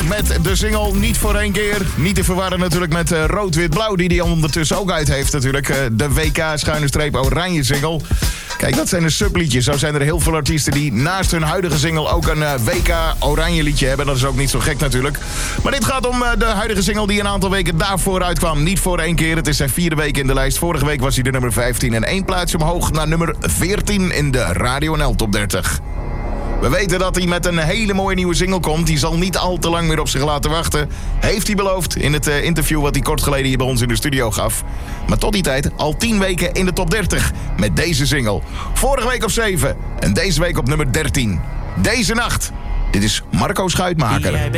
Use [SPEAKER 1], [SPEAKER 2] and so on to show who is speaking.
[SPEAKER 1] met de single Niet voor één keer. Niet te verwarren natuurlijk met Rood-Wit-Blauw, die hij ondertussen ook uit heeft natuurlijk. De WK-Oranje single. Kijk, dat zijn de subliedjes. Zo zijn er heel veel artiesten die naast hun huidige single ook een WK-Oranje liedje hebben. Dat is ook niet zo gek natuurlijk. Maar dit gaat om de huidige single die een aantal weken daarvoor uitkwam. Niet voor één keer. Het is zijn 4e week in de lijst. Vorige week was hij de nummer 15 en 1 plaatsje omhoog naar nummer 14 in de Radio NL Top 30. We weten dat hij met een hele mooie nieuwe single komt. Die zal niet al te lang meer op zich laten wachten. Heeft hij beloofd in het interview wat hij kort geleden hier bij ons in de studio gaf. Maar tot die tijd al 10 weken in de top 30 met deze single. Vorige week op 7 en deze week op nummer 13. Deze nacht. Dit is Marco Schuitmaker.